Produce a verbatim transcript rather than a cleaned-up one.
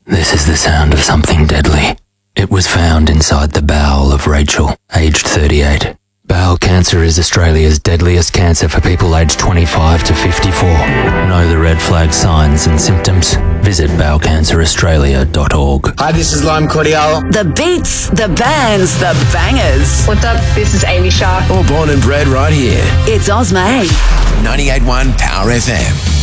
This is the sound of something deadly. It was found inside the bowel of Rachel, aged thirty-eight. Bowel cancer is Australia's deadliest cancer for people aged twenty-five to fifty-four. Know the red flag signs and symptoms? Visit bowel cancer australia dot org. Hi, this is Lime Cordial. The beats, the bands, the bangers. What's up? This is Amy Sharp. All born and bred right here. It's Ozmay. ninety-eight point one Power F M.